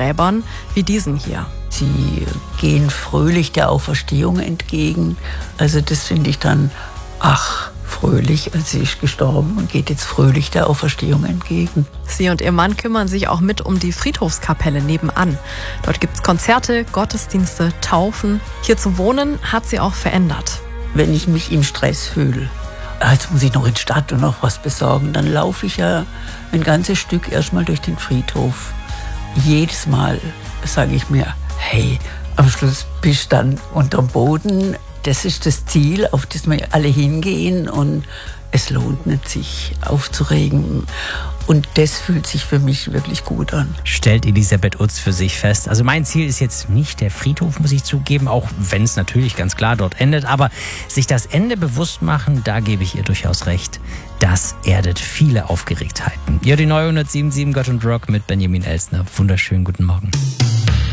Gräbern wie diesen hier. Sie gehen fröhlich der Auferstehung entgegen. Also das finde ich dann, fröhlich, sie ist gestorben und geht jetzt fröhlich der Auferstehung entgegen. Sie und ihr Mann kümmern sich auch mit um die Friedhofskapelle nebenan. Dort gibt es Konzerte, Gottesdienste, Taufen. Hier zu wohnen hat sie auch verändert. Wenn ich mich im Stress fühle, jetzt muss ich noch in die Stadt und noch was besorgen, dann laufe ich ja ein ganzes Stück erstmal durch den Friedhof. Jedes Mal sage ich mir, hey, am Schluss bist du dann unterm Boden. Das ist das Ziel, auf das wir alle hingehen, und es lohnt nicht, sich aufzuregen. Und das fühlt sich für mich wirklich gut an. Stellt Elisabeth Utz für sich fest. Also mein Ziel ist jetzt nicht der Friedhof, muss ich zugeben, auch wenn es natürlich ganz klar dort endet. Aber sich das Ende bewusst machen, da gebe ich ihr durchaus recht. Das erdet viele Aufgeregtheiten. Ja, die neue 107.7 Gott und Rock mit Benjamin Elsner. Wunderschönen guten Morgen.